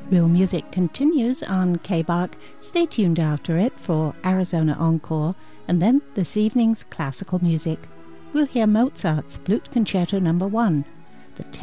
Real Music continues on KBARC. Stay tuned after it for Arizona Encore and then this evening's classical music. We'll hear Mozart's Flute Concerto No. 1, the